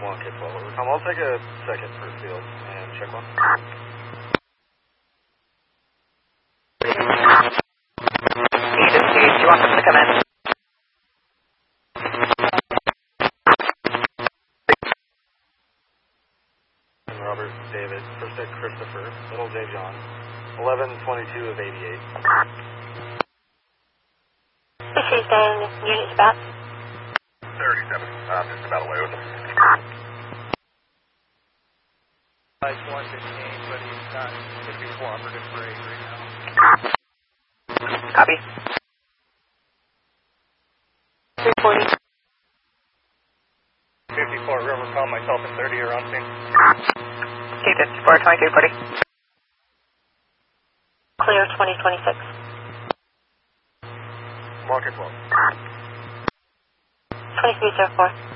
1, K 12, over. I'll take a second for field and check one. Do you want them to come in? Robert, David, first at Christopher, middle J. John, 1122 of 88. Make sure you stay in this unit about. 37, just about away with him. 115, but he's not going to be cooperative for 8 right now. Copy. 340. 54, River, call myself at 30 or on scene. K54, 2340. Clear 2026. Market 12. 2304.